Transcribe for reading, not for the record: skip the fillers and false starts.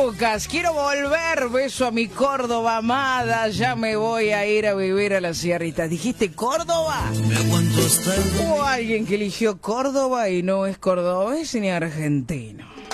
Lucas, quiero volver, beso a mi Córdoba amada, ya me voy a ir a vivir a las sierritas. ¿Dijiste Córdoba? Hubo alguien que eligió Córdoba y no es cordobés ni argentino.